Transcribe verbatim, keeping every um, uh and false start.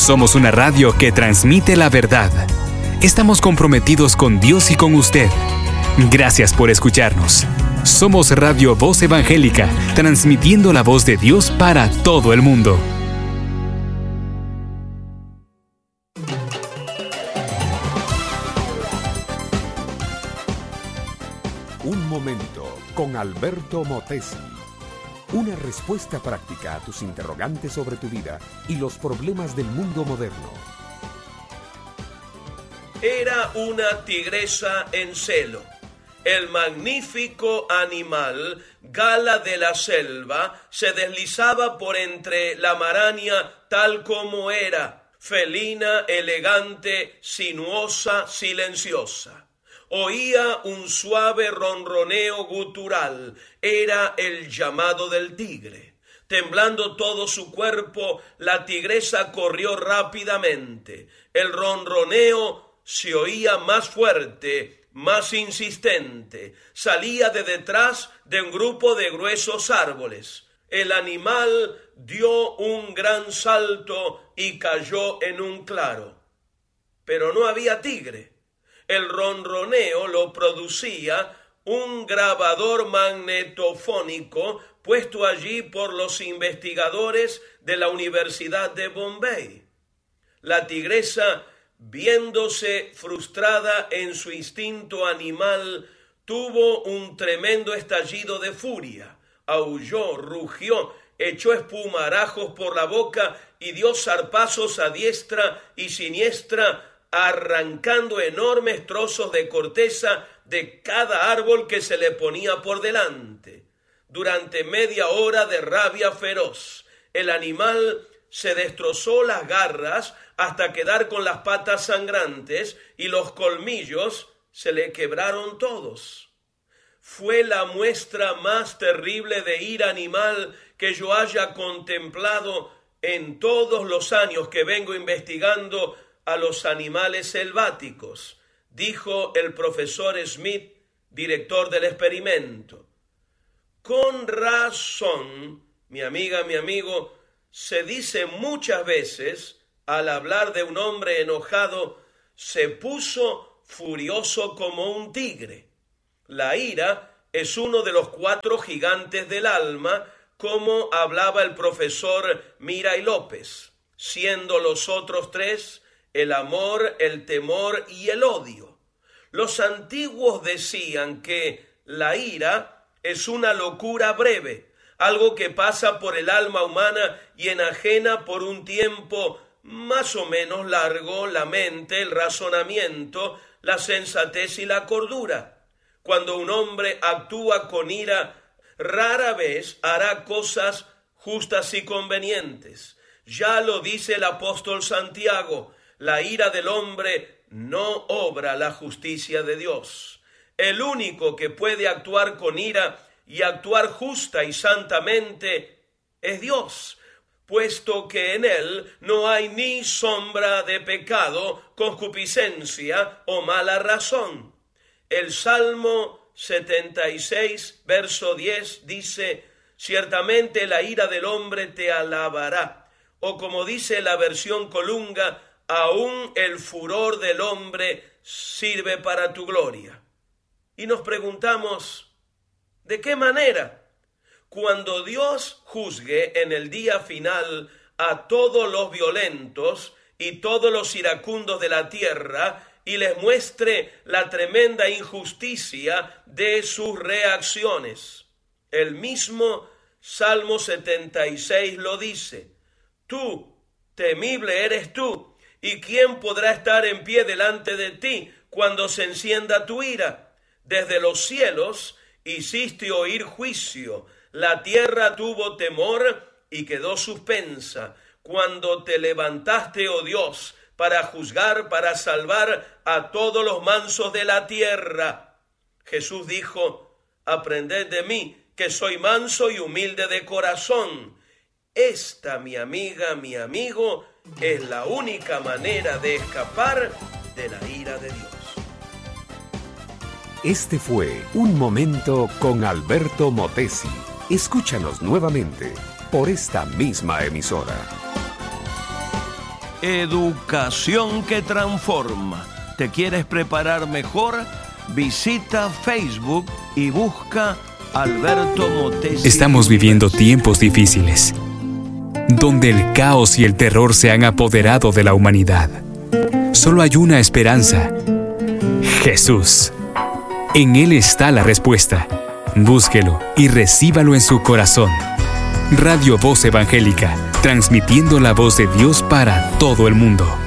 Somos una radio que transmite la verdad. Estamos comprometidos con Dios y con usted. Gracias por escucharnos. Somos Radio Voz Evangélica, transmitiendo la voz de Dios para todo el mundo. Un momento con Alberto Motesi. Una respuesta práctica a tus interrogantes sobre tu vida y los problemas del mundo moderno. Era una tigresa en celo. El magnífico animal, gala de la selva, se deslizaba por entre la maraña tal como era, felina, elegante, sinuosa, silenciosa. Oía un suave ronroneo gutural, era el llamado del tigre. Temblando todo su cuerpo, la tigresa corrió rápidamente. El ronroneo se oía más fuerte, más insistente. Salía de detrás de un grupo de gruesos árboles. El animal dio un gran salto y cayó en un claro. Pero no había tigre. El ronroneo lo producía un grabador magnetofónico puesto allí por los investigadores de la Universidad de Bombay. La tigresa, viéndose frustrada en su instinto animal, tuvo un tremendo estallido de furia. Aulló, rugió, echó espumarajos por la boca y dio zarpazos a diestra y siniestra, arrancando enormes trozos de corteza de cada árbol que se le ponía por delante. Durante media hora de rabia feroz, el animal se destrozó las garras hasta quedar con las patas sangrantes y los colmillos se le quebraron todos. Fue la muestra más terrible de ira animal que yo haya contemplado en todos los años que vengo investigando a los animales selváticos, dijo el profesor Smith, director del experimento. Con razón, mi amiga, mi amigo, se dice muchas veces, al hablar de un hombre enojado, se puso furioso como un tigre. La ira es uno de los cuatro gigantes del alma, como hablaba el profesor Miray López, siendo los otros tres el amor, el temor y el odio. Los antiguos decían que la ira es una locura breve, algo que pasa por el alma humana y enajena por un tiempo más o menos largo la mente, el razonamiento, la sensatez y la cordura. Cuando un hombre actúa con ira, rara vez hará cosas justas y convenientes. Ya lo dice el apóstol Santiago: la ira del hombre no obra la justicia de Dios. El único que puede actuar con ira y actuar justa y santamente es Dios, puesto que en él no hay ni sombra de pecado, concupiscencia o mala razón. El Salmo setenta y seis, verso diez, dice: ciertamente la ira del hombre te alabará. O como dice la versión Colunga, aún el furor del hombre sirve para tu gloria. Y nos preguntamos, ¿de qué manera? Cuando Dios juzgue en el día final a todos los violentos y todos los iracundos de la tierra y les muestre la tremenda injusticia de sus reacciones. El mismo Salmo setenta y seis lo dice: tú, temible eres tú, ¿y quién podrá estar en pie delante de ti cuando se encienda tu ira? Desde los cielos hiciste oír juicio, la tierra tuvo temor y quedó suspensa, cuando te levantaste, oh Dios, para juzgar, para salvar a todos los mansos de la tierra. Jesús dijo: aprended de mí, que soy manso y humilde de corazón. Esta, mi amiga, mi amigo, es la única manera de escapar de la ira de Dios. Este fue Un Momento con Alberto Motesi. Escúchanos nuevamente por esta misma emisora. Educación que transforma. ¿Te quieres preparar mejor? Visita Facebook y busca Alberto Motesi. Estamos viviendo tiempos difíciles, donde el caos y el terror se han apoderado de la humanidad. Solo hay una esperanza: Jesús. En Él está la respuesta. Búsquelo y recíbalo en su corazón. Radio Voz Evangélica, transmitiendo la voz de Dios para todo el mundo.